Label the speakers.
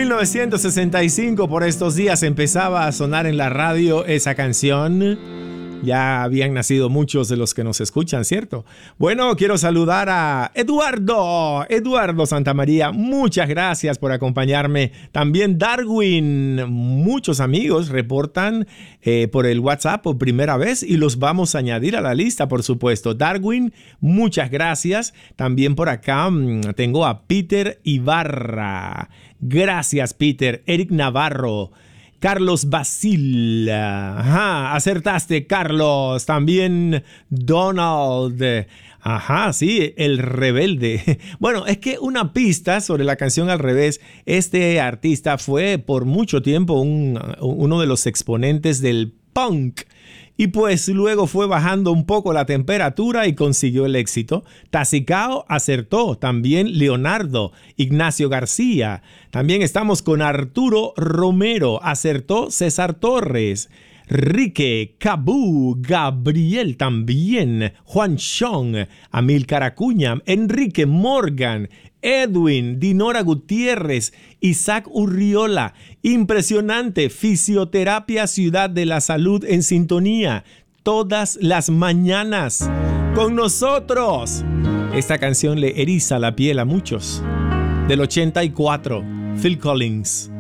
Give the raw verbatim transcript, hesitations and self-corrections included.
Speaker 1: mil novecientos sesenta y cinco, por estos días, empezaba a sonar en la radio esa canción. Ya habían nacido muchos de los que nos escuchan, ¿cierto? Bueno, quiero saludar a Eduardo, Eduardo Santamaría. Muchas gracias por acompañarme. También Darwin. Muchos amigos reportan eh, por el WhatsApp por primera vez y los vamos a añadir a la lista, por supuesto. Darwin, muchas gracias. También por acá mmm, tengo a Peter Ibarra. Gracias, Peter. Eric Navarro. Carlos Basil. Ajá, acertaste, Carlos. También Donald. Ajá, sí, el rebelde. Bueno, es que una pista sobre la canción Al Revés. Este artista fue por mucho tiempo un, uno de los exponentes del punk. Y pues luego fue bajando un poco la temperatura y consiguió el éxito. Tazicao acertó, también Leonardo, Ignacio García. También estamos con Arturo Romero, acertó César Torres. Rique, Cabú, Gabriel también, Juan Chong, Amílcar Acuña, Enrique Morgan, Edwin, Dinora Gutiérrez, Isaac Urriola. Impresionante, Fisioterapia Ciudad de la Salud en sintonía todas las mañanas con nosotros. Esta canción le eriza la piel a muchos. Del ochenta y cuatro, Phil Collins.